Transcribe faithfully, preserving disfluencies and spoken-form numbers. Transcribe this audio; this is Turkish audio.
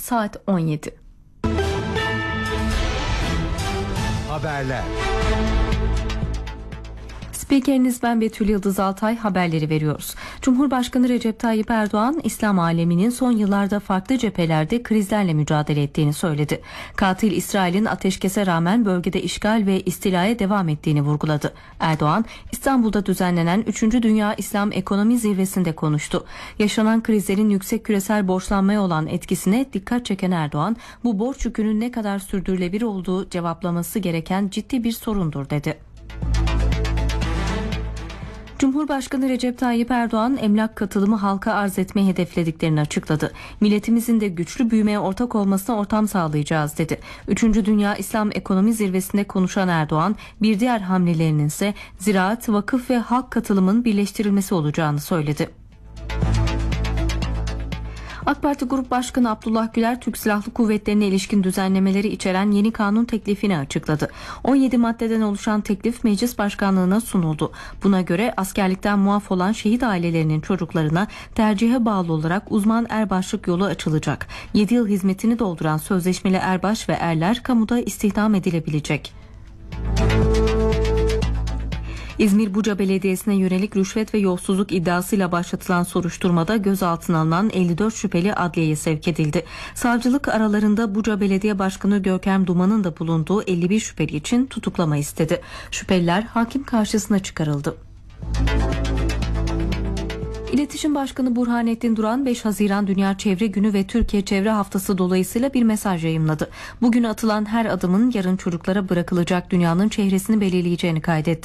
saat on yedi. Haberler. Spikeriniz ben Betül Yıldız Altay, haberleri veriyoruz. Cumhurbaşkanı Recep Tayyip Erdoğan, İslam aleminin son yıllarda farklı cephelerde krizlerle mücadele ettiğini söyledi. Katil İsrail'in ateşkese rağmen bölgede işgal ve istilaya devam ettiğini vurguladı. Erdoğan, İstanbul'da düzenlenen üçüncü Dünya İslam Ekonomi Zirvesi'nde konuştu. Yaşanan krizlerin yüksek küresel borçlanmaya olan etkisine dikkat çeken Erdoğan, bu borç yükünün ne kadar sürdürülebilir olduğu cevaplaması gereken ciddi bir sorundur dedi. Cumhurbaşkanı Recep Tayyip Erdoğan, emlak katılımı halka arz etmeyi hedeflediklerini açıkladı. Milletimizin de güçlü büyümeye ortak olmasına ortam sağlayacağız dedi. üçüncü Dünya İslam Ekonomi Zirvesi'nde konuşan Erdoğan, bir diğer hamlelerinin ise ziraat, vakıf ve halk katılımın birleştirilmesi olacağını söyledi. AK Parti Grup Başkanı Abdullah Güler, Türk Silahlı Kuvvetleri'ne ilişkin düzenlemeleri içeren yeni kanun teklifini açıkladı. on yedi maddeden oluşan teklif meclis başkanlığına sunuldu. Buna göre askerlikten muaf olan şehit ailelerinin çocuklarına tercihe bağlı olarak uzman erbaşlık yolu açılacak. yedi yıl hizmetini dolduran sözleşmeli erbaş ve erler kamuda istihdam edilebilecek. İzmir Buca Belediyesi'ne yönelik rüşvet ve yolsuzluk iddiasıyla başlatılan soruşturmada gözaltına alınan elli dört şüpheli adliyeye sevk edildi. Savcılık aralarında Buca Belediye Başkanı Görkem Duman'ın da bulunduğu elli bir şüpheli için tutuklama istedi. Şüpheliler hakim karşısına çıkarıldı. İletişim Başkanı Burhanettin Duran, beş Haziran Dünya Çevre Günü ve Türkiye Çevre Haftası dolayısıyla bir mesaj yayımladı. Bugün atılan her adımın yarın çocuklara bırakılacak dünyanın çehresini belirleyeceğini kaydetti.